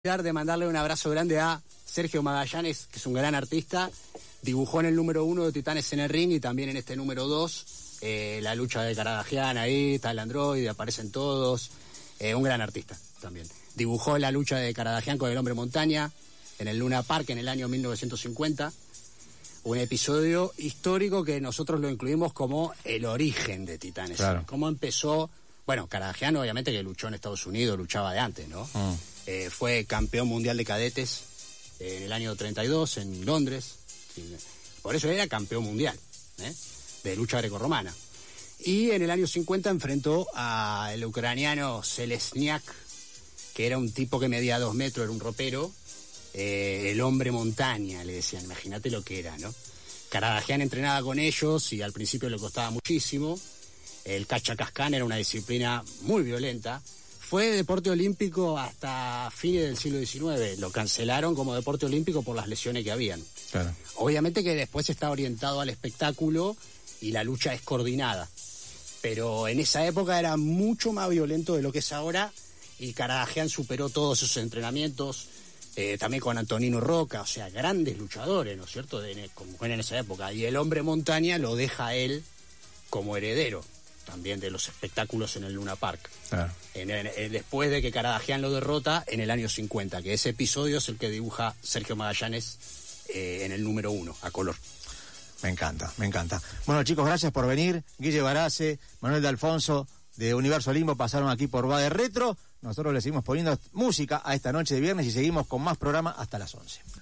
De mandarle un abrazo grande a Sergio Magallanes, que es un gran artista. Dibujó en el número 1 de Titanes en el Ring y también en este número 2 la lucha de Karadagian. Ahí está el androide, aparecen todos. Un gran artista también. Dibujó la lucha de Karadagian con el Hombre Montaña en el Luna Park en el año 1950. Un episodio histórico que nosotros lo incluimos como el origen de Titanes. Claro. Cómo empezó. Bueno, Karadagian obviamente que luchó en Estados Unidos, luchaba de antes, ¿no? Fue campeón mundial de cadetes en el año 32 en Londres. Por eso era campeón mundial de lucha grecorromana. Y en el año 50 enfrentó al ucraniano Selesniak, que era un tipo que medía 2 metros, era un ropero. El Hombre Montaña, le decían. Imagínate lo que era, ¿no? Karadagian entrenaba con ellos y al principio le costaba muchísimo. El Kachakaskan era una disciplina muy violenta. Fue deporte olímpico hasta fines del siglo XIX. Lo cancelaron como deporte olímpico por las lesiones que habían. Claro. Obviamente que después está orientado al espectáculo y la lucha es coordinada. Pero en esa época era mucho más violento de lo que es ahora y Karadagian superó todos esos entrenamientos, también con Antonino Roca, o sea, grandes luchadores, ¿no es cierto?, como fue en esa época. Y el Hombre Montaña lo deja a él como heredero también de los espectáculos en el Luna Park. Claro. Después de que Karadagian lo derrota en el año 50, que ese episodio es el que dibuja Sergio Magallanes en el número 1, a color. Me encanta, me encanta. Bueno, chicos, gracias por venir. Guille Barace, Manuel de Alfonso, de Universo Limbo, pasaron aquí por Va de Retro. Nosotros le seguimos poniendo música a esta noche de viernes y seguimos con más programa hasta las 11.